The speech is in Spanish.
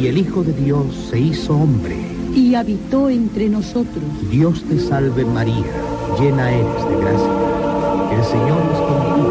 el Hijo de Dios se hizo hombre y habitó entre nosotros. Dios te salve María, llena eres de gracia. El Señor es contigo.